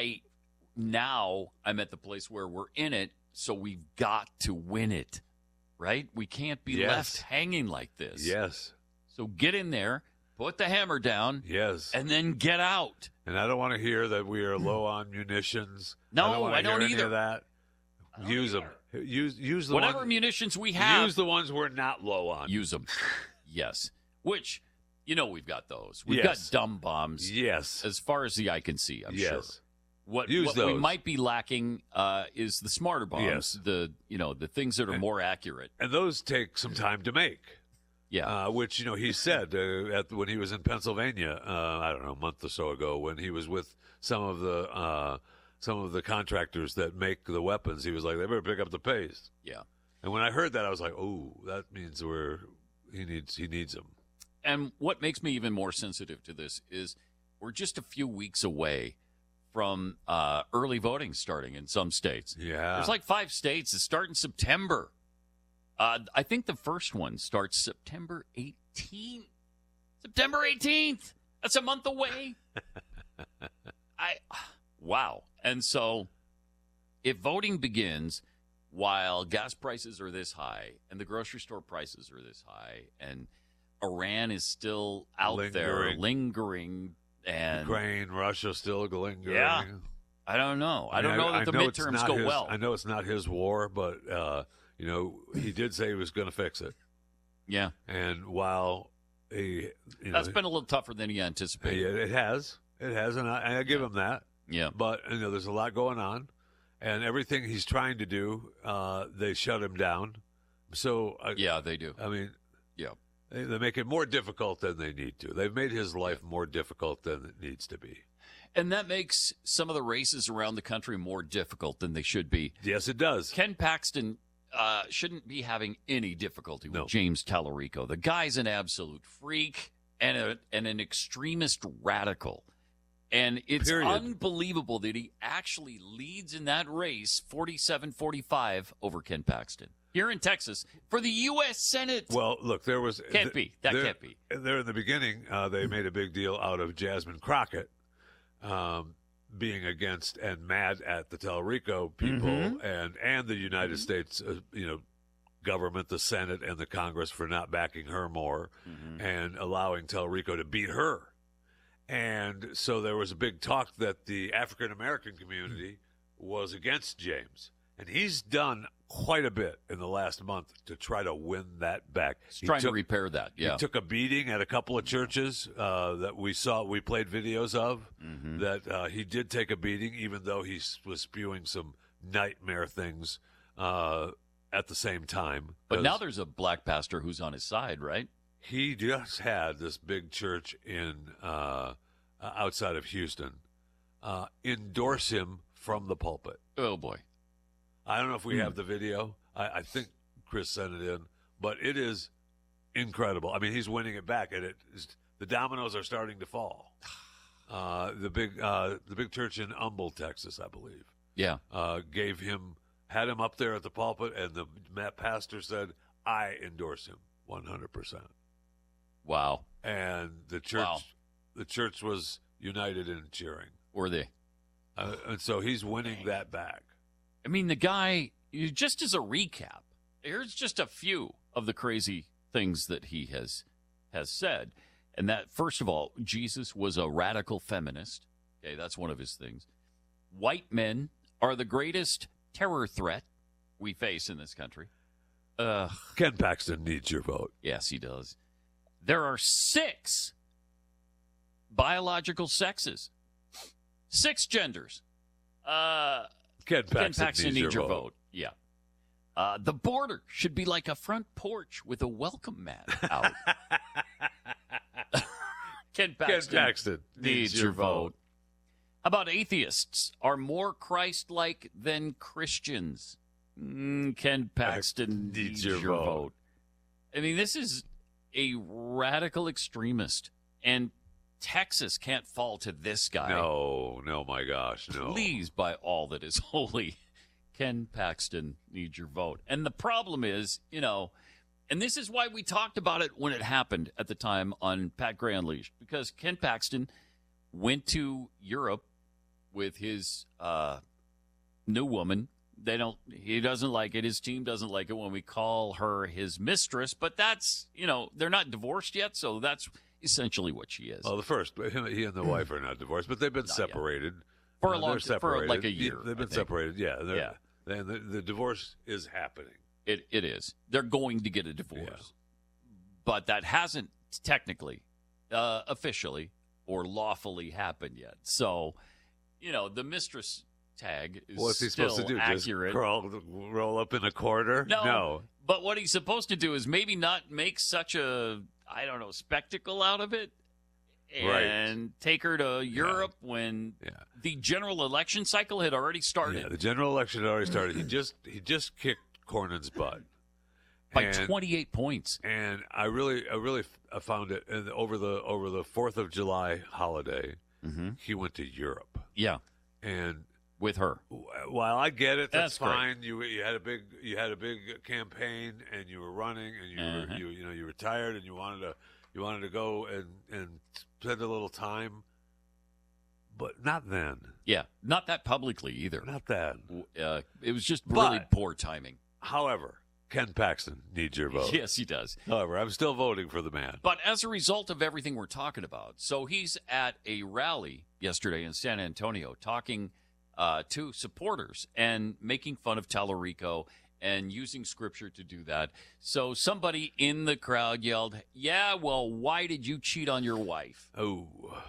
I'm at the place where we're in it, so we've got to win it, right? We can't be left hanging like this. Yes. So get in there, put the hammer down, and then get out. And I don't want to hear that we are low on munitions. No, I don't either. Any of that. Use them. Use the whatever munitions we have. Use the ones we're not low on. Use them. Yes. Which, we've got those. We've got dumb bombs. Yes. As far as the eye can see, I'm sure. What those. We might be lacking is the smarter bombs. Yes. The things that are more accurate. And those take some time to make. Yeah. Which, he said when he was in Pennsylvania, I don't know, a month or so ago, when he was with some of the contractors that make the weapons, he was like, they better pick up the pace. Yeah. And when I heard that, I was like, oh, that means he needs them. And what makes me even more sensitive to this is we're just a few weeks away from early voting starting in some states. Yeah. There's like 5 states that start in September. I think the first one starts September 18th. September 18th. That's a month away. Wow. And so if voting begins while gas prices are this high and the grocery store prices are this high and Iran is still out there lingering and Ukraine, Russia still lingering. Yeah. I don't know. I don't know that the midterms go well. I know it's not his war, but he did say he was going to fix it. Yeah. And while that's been a little tougher than he anticipated. It has, and I give him that. Yeah. But there's a lot going on, and everything he's trying to do, they shut him down. So they do. I mean, yeah, they make it more difficult than they need to. They've made his life more difficult than it needs to be. And that makes some of the races around the country more difficult than they should be. Yes, it does. Ken Paxton shouldn't be having any difficulty with James Tallarico. The guy's an absolute freak and an extremist radical. And it's unbelievable that he actually leads in that race 47-45 over Ken Paxton here in Texas for the U.S. Senate. Well, look, there was... Can't be. Can't be. There in the beginning, they made a big deal out of Jasmine Crockett being against and mad at the Tallarico people and the United States, government, the Senate and the Congress for not backing her more and allowing Tallarico to beat her. And so there was a big talk that the African-American community was against James. And he's done quite a bit in the last month to try to win that back. He's trying to repair that, He took a beating at a couple of churches that we played videos of, that he did take a beating, even though he was spewing some nightmare things at the same time. But now there's a black pastor who's on his side, right? He just had this big church in outside of Houston endorse him from the pulpit. Oh, boy. I don't know if we have the video. I think Chris sent it in, but it is incredible. I mean, he's winning it back, and the dominoes are starting to fall. The big church in Humble, Texas, I believe. Yeah. Had him up there at the pulpit, and the pastor said, "I endorse him 100%." Wow. And the church was united in cheering. Were they? And so he's winning that back. I mean, the guy, just as a recap, here's just a few of the crazy things that he has said. And that, first of all, Jesus was a radical feminist. Okay, that's one of his things. White men are the greatest terror threat we face in this country. Ken Paxton needs your vote. Yes, he does. There are 6 biological sexes, 6 genders. Ken Paxton needs your vote. Yeah. The border should be like a front porch with a welcome mat out. Ken Paxton needs your vote. How about atheists are more Christ-like than Christians? Ken Paxton needs your vote. I mean, this is a radical extremist, and Texas can't fall to this guy. No, my gosh, no. Please, by all that is holy, Ken Paxton needs your vote. And the problem is, and this is why we talked about it when it happened at the time on Pat Gray Unleashed, because Ken Paxton went to Europe with his new woman. He doesn't like it. His team doesn't like it when we call her his mistress, but that's, they're not divorced yet, so that's essentially what she is. Well, he and the wife are not divorced, but they've been separated. For a long time, for like a year. They've been separated, yeah. The divorce is happening. It is. They're going to get a divorce. Yeah. But that hasn't technically, officially, or lawfully happened yet. So, the mistress tag is what's he supposed to do? Accurate. Just roll up in a corner? No. But what he's supposed to do is maybe not make such a, spectacle out of it and take her to Europe when the general election cycle had already started. Yeah, the general election had already started. He just kicked Cornyn's butt. By 28 points. And I really found it over the 4th of July holiday, he went to Europe. Yeah. And with her. While I get it, that's fine. Great. You had a big campaign, and you were running, and you were tired, and you wanted to go and spend a little time, but not then. Yeah, not that publicly either. Not that. It was just really poor timing. However, Ken Paxton needs your vote. Yes, he does. However, I'm still voting for the man. But as a result of everything we're talking about, so he's at a rally yesterday in San Antonio talking to supporters and making fun of Tallarico and using scripture to do that. So somebody in the crowd yelled, "Yeah, well, why did you cheat on your wife?" Oh.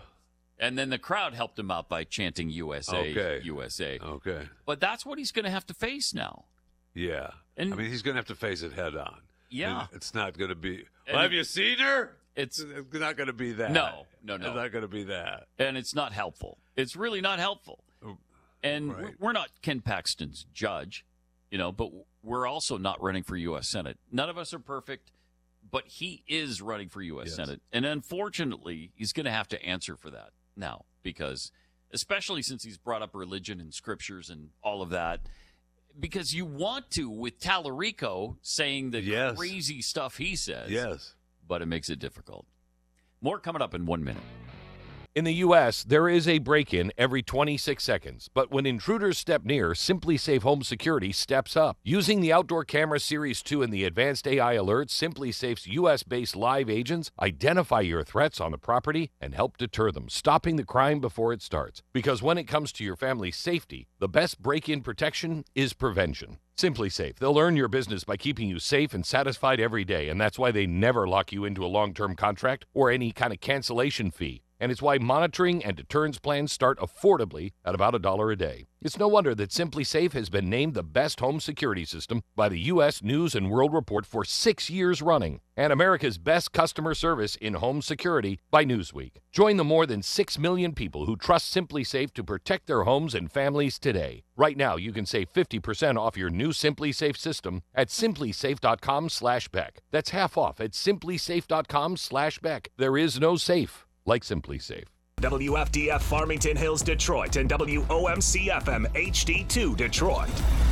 And then the crowd helped him out by chanting USA, USA. Okay. But that's what he's going to have to face now. Yeah. And he's going to have to face it head on. Yeah. And it's not going to be, have you seen her? It's not going to be that. No. It's not going to be that. And it's not helpful. It's really not helpful. And we're not Ken Paxton's judge, but we're also not running for U.S. Senate. None of us are perfect, but he is running for U.S. Senate. And unfortunately, he's going to have to answer for that now, because especially since he's brought up religion and scriptures and all of that, because you want to with Tallarico saying the crazy stuff he says. Yes. But it makes it difficult. More coming up in 1 minute. In the U.S., there is a break-in every 26 seconds. But when intruders step near, SimpliSafe Home Security steps up. Using the Outdoor Camera Series 2 and the advanced AI alerts, SimpliSafe's U.S.-based live agents identify your threats on the property and help deter them, stopping the crime before it starts. Because when it comes to your family's safety, the best break-in protection is prevention. SimpliSafe. They'll earn your business by keeping you safe and satisfied every day, and that's why they never lock you into a long-term contract or any kind of cancellation fee. And it's why monitoring and deterrence plans start affordably at about $1 a day. It's no wonder that SimpliSafe has been named the best home security system by the U.S. News and World Report for 6 years running, and America's best customer service in home security by Newsweek. Join the more than 6 million people who trust SimpliSafe to protect their homes and families today. Right now, you can save 50% off your new SimpliSafe system at simplisafe.com/Beck. That's half off at simplisafe.com/Beck. There is no safe like SimpliSafe. WFDF Farmington Hills, Detroit, and WOMC-FM HD2 Detroit.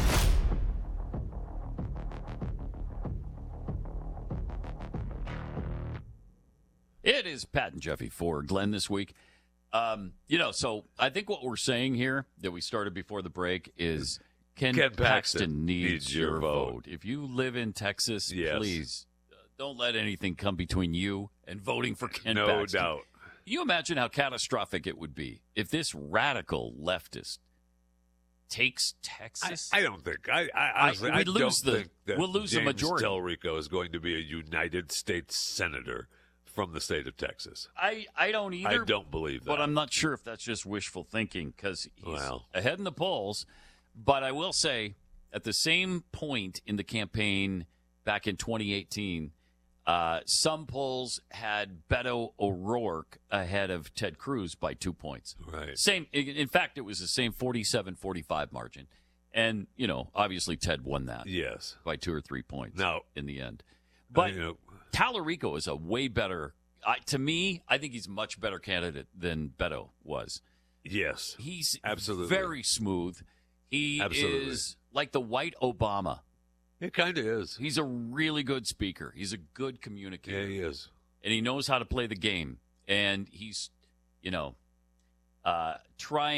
It is Pat and Jeffy for Glenn this week. So I think what we're saying here that we started before the break is Ken Paxton needs your vote. If you live in Texas, please don't let anything come between you and voting for Ken Paxton. No doubt. Can you imagine how catastrophic it would be if this radical leftist takes Texas? I don't think. I honestly, I don't think that we'll lose the majority. Tallarico is going to be a United States senator from the state of Texas. I don't either. I don't believe that. But I'm not sure if that's just wishful thinking because he's ahead in the polls. But I will say, at the same point in the campaign back in 2018, some polls had Beto O'Rourke ahead of Ted Cruz by 2 points. Right. In fact, it was the same 47-45 margin. And, obviously Ted won that. Yes. By 2 or 3 points in the end. But Tallarico is a way better, to me, I think he's a much better candidate than Beto was. Yes. He's absolutely very smooth. He is like the white Obama. It kind of is. He's a really good speaker. He's a good communicator. Yeah, he is. And he knows how to play the game. And he's, trying